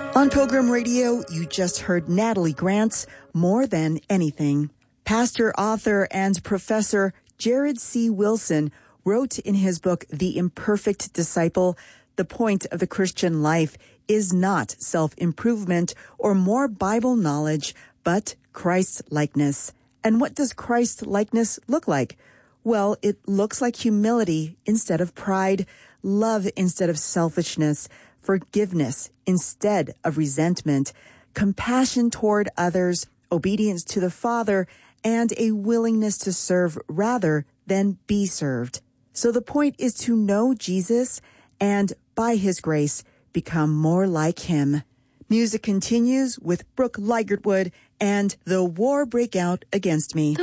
On Pilgrim Radio, you just heard Natalie Grant's More Than Anything. Pastor, author, and professor Jared C. Wilson wrote in his book, The Imperfect Disciple, the point of the Christian life is not self-improvement or more Bible knowledge, but Christ-likeness. And what does Christ-likeness look like? Well, it looks like humility instead of pride, love instead of selfishness, forgiveness instead of resentment, compassion toward others, obedience to the Father, and a willingness to serve rather than be served. So the point is to know Jesus and, by His grace, become more like Him. Music continues with Brooke Ligertwood and The War Break Out Against Me.